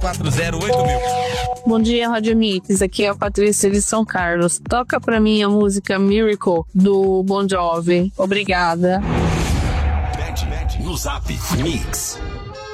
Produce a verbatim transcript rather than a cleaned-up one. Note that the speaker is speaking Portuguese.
quatro zero oito mil. Bom dia, Rádio Mix. Aqui é a Patrícia de São Carlos. Toca pra mim a música Miracle, do Bon Jovi. Obrigada. No Zap Mix.